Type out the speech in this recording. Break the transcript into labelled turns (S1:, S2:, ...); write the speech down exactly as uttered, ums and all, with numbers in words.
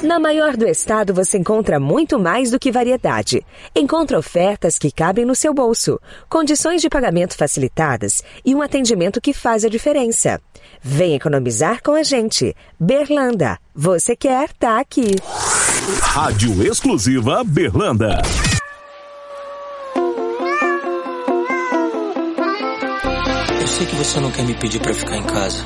S1: Na Maior do Estado você encontra muito mais do que variedade. Encontra ofertas que cabem no seu bolso, condições de pagamento facilitadas e um atendimento que faz a diferença. Vem economizar com a gente. Berlanda, você quer, tá aqui.
S2: Rádio Exclusiva Berlanda.
S3: Eu sei que você não quer me pedir pra ficar em casa,